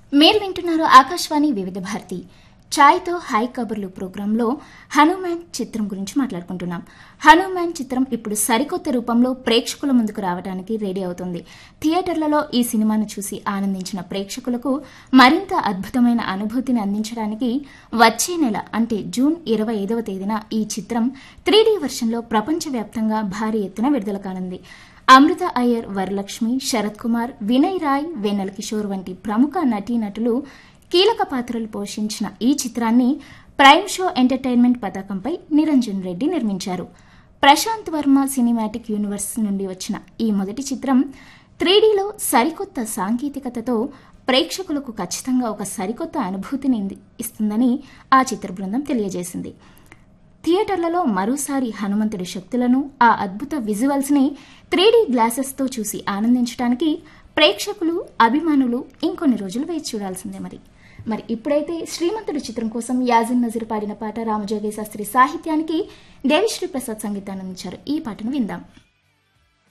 మీరు వింటున్నారు ఆకాశవాణి వివిధ భారతి ఛాయ్తో హాయ్ కబుర్లు ప్రోగ్రాంలో హనుమాన్ చిత్రం గురించి మాట్లాడుకుంటున్నాం. హనుమాన్ చిత్రం ఇప్పుడు సరికొత్త రూపంలో ప్రేక్షకుల ముందుకు రావడానికి రెడీ అవుతుంది. థియేటర్లలో ఈ సినిమాను చూసి ఆనందించిన ప్రేక్షకులకు మరింత అద్భుతమైన అనుభూతిని అందించడానికి వచ్చే నెల అంటే జూన్ 25వ తేదీన ఈ చిత్రం 3D వెర్షన్లో ప్రపంచవ్యాప్తంగా భారీ ఎత్తున విడుదల కానుంది. అమృత అయ్యర్, వరలక్ష్మి, శరత్ కుమార్, వినయ్ రాయ్, వెన్నెల కిషోర్ వంటి ప్రముఖ నటీనటులు కీలక పాత్రలు పోషించిన ఈ చిత్రాన్ని ప్రైమ్ షో ఎంటర్టైన్మెంట్ పతాకంపై నిరంజన్ రెడ్డి నిర్మించారు. ప్రశాంత్ వర్మ సినిమాటిక్ యూనివర్స్ నుండి వచ్చిన ఈ మొదటి చిత్రం 3Dలో సరికొత్త సాంకేతికతతో ప్రేక్షకులకు ఖచ్చితంగా ఒక సరికొత్త అనుభూతిని ఇస్తుందని ఆ చిత్ర బృందం తెలియజేసింది. థియేటర్లలో మరోసారి హనుమంతుడి శక్తులను, ఆ అద్భుత విజువల్స్ ని 3D గ్లాసెస్తో చూసి ఆనందించడానికి ప్రేక్షకులు, అభిమానులు ఇంకొన్ని రోజులు వేచి చూడాల్సిందే. మరి ఇప్పుడైతే శ్రీమంతుడి చిత్రం కోసం యాజిన్ నజీర్ పాడిన పాట రామజోగయ్య శాస్త్రి సాహిత్యానికి దేవిశ్రీ ప్రసాద్ సంగీతాన్ని అందించారు. ఈ పాటను విందాం.